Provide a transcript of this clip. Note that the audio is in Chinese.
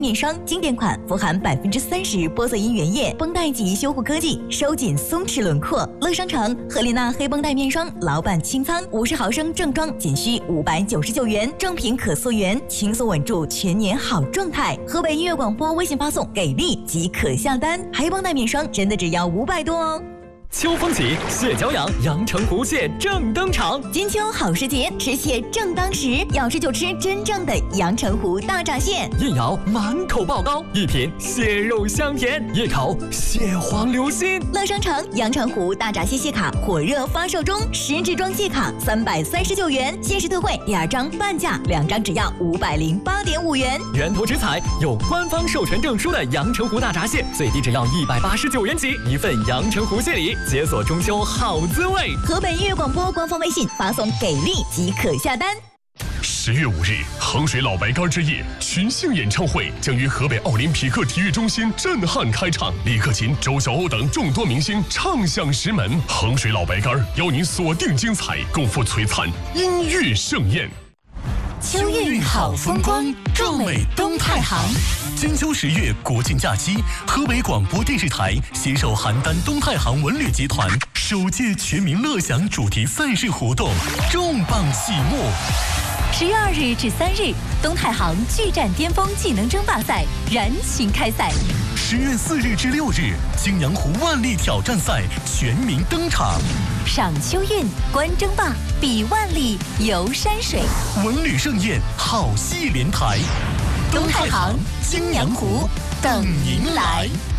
面霜经典款，富含30%玻色因原液，绷带级修护科技，收紧松弛轮廓。乐商城赫丽娜黑绷带面霜，老板清仓，50毫升正装仅需599元，正品可溯源，轻松稳住全年好状态。河北音乐广播微信发送“给力”即可下单，黑绷带面霜真的只要500多哦。 秋风起，蟹脚痒，阳澄湖蟹正登场。 金秋好时节，吃蟹正当时，要吃就吃真正的阳澄湖大闸蟹。 一咬满口爆膏，一品蟹肉香甜，一口蟹黄流心。 乐商城阳澄湖大闸蟹卡火热发售中，10支装蟹卡339元，限时特惠，2张半价，2张只要508.5元。 源头直采，有官方授权证书的阳澄湖大闸蟹，最低只要189元起，一份阳澄湖蟹礼。解锁中秋好滋味。 河北音乐广播官方微信发送“给力”即可下单。 10月5日，衡水老白干之夜群星演唱会将于河北奥林匹克体育中心震撼开场，李克勤、周晓鸥等众多明星唱响石门。衡水老白干邀您锁定精彩，共赴璀璨音乐盛宴。 秋韵好风光，壮美东太行。金秋10月国庆假期，河北广播电视台携手邯郸东太行文旅集团首届全民乐享主题赛事活动重磅启幕。 10月2日至3日，东太行巨战巅峰技能争霸赛燃情开赛。 10月4日至6日，青阳湖万历挑战赛全民登场。 赏秋韵，观争霸，比万历，游山水， 文旅盛宴，好戏连台。 东太行、青阳湖等您来。